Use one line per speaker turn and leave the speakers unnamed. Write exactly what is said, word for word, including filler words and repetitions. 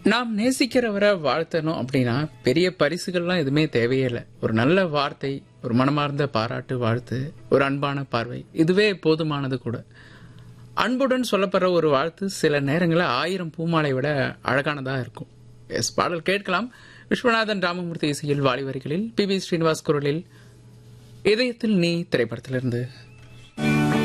நாம் நேசிக்கிறவரை வாழ்த்தணும் அப்படின்னா பெரிய பரிசுகள்லாம் எதுவுமே தேவையே இல்லை. ஒரு நல்ல வார்த்தை, ஒரு மனமார்ந்த பாராட்டு, வாழ்த்து, ஒரு அன்பான பார்வை, இதுவே போதுமானது கூட. அன்புடன் சொல்லப்படுற ஒரு வாழ்த்து சில நேரங்களில் ஆயிரம் பூமாலை விட அழகானதாக இருக்கும். எஸ், பாடல் கேட்கலாம். விஸ்வநாதன் ராமமூர்த்தி இசையில், வாலி வரிகளில், பி பி ஸ்ரீனிவாஸ் குரலில், இதயத்தில் நீ திரைப்படத்திலிருந்து.